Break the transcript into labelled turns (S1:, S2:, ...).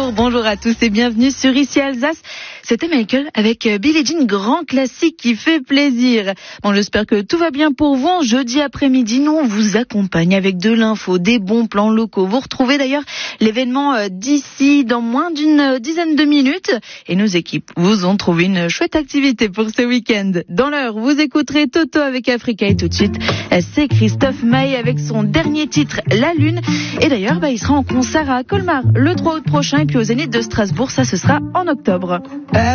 S1: Bonjour à tous et bienvenue sur Ici Alsace. C'était Michael avec Billie Jean, grand classique qui fait plaisir. Bon, j'espère que tout va bien pour vous. En jeudi après-midi, nous on vous accompagne avec de l'info, des bons plans locaux. Vous retrouvez d'ailleurs l'événement d'ici dans moins d'une dizaine de minutes. Et nos équipes vous ont trouvé une chouette activité pour ce week-end. Dans l'heure, vous écouterez Toto avec Africa et tout de suite, c'est Christophe Maé avec son dernier titre, La Lune. Et d'ailleurs, il sera en concert à Colmar le 3 août prochain et puis au Zénith de Strasbourg, ça ce sera en octobre.